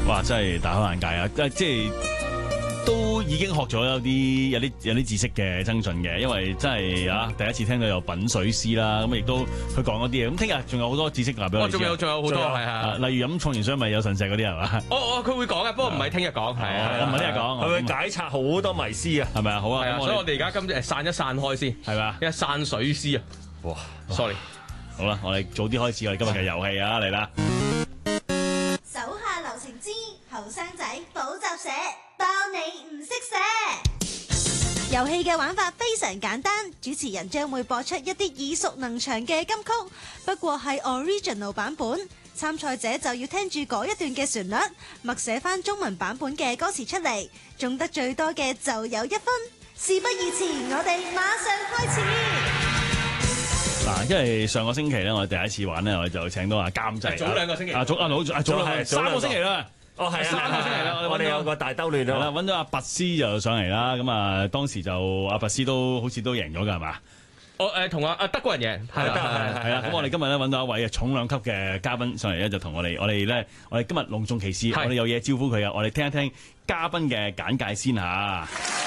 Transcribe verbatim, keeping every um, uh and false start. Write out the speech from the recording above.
哇！真係大開眼界啊！即係都已經學咗有啲有啲有啲知識嘅增進嘅，因為真係啊第一次聽到有品水師啦，咁亦都佢講嗰啲嘢。咁聽日仲有好多知識話俾我哋知。 仲有仲有好多係啊， 例如飲創元水咪有腎石嗰啲係嘛？ 哦哦，佢會講嘅，不過唔係聽日講，係啊， 我唔係聽日講， 佢會解拆好多迷思啊， 係咪啊？好啊， 所以我哋而家今日散一散開先， 係嘛？ 一散水師啊！哇，sorry， 好啦，我哋早啲開始我哋今日嘅遊戲啊，嚟啦！ 手下留情之後生仔補習社，當你唔識寫。遊戲嘅玩法非常簡單，主持人將會播出一啲耳熟能詳嘅金曲，不過係 original 版本。參賽者就要聽住嗰一段嘅旋律，默寫翻中文版本嘅歌詞出嚟，中得最多嘅就有一分。事不宜遲，我哋馬上開始。 嗱，因為上個星期咧，我哋第一次玩咧，我哋就請到阿監製。 早兩個星期。 啊，早啊，早啊，早兩三個星期啦。 哦，係啊， 三個星期啦， 我哋有個大兜亂啊。係啦， 啊， 揾咗阿拔斯就上嚟啦。咁啊，當時就阿拔斯都好似都贏咗㗎，係嘛？ 我誒同阿阿德國人贏，係啦係啦。咁我哋今日咧揾到一位重量級嘅嘉賓上嚟咧，就同我哋我哋咧，我哋今日隆重其事，我哋有嘢招呼佢啊！我哋聽一聽嘉賓嘅簡介先嚇。